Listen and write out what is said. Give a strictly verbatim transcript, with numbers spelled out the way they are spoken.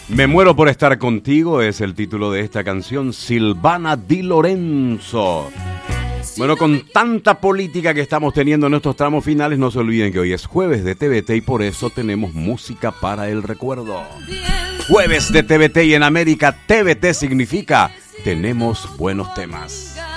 Me muero por estar contigo es el título de esta canción, Silvana Di Lorenzo. Bueno, con tanta política que estamos teniendo en nuestros tramos finales, no se olviden que hoy es jueves de T V T y por eso tenemos música para el recuerdo. Jueves de T V T y en América T V T significa tenemos buenos temas.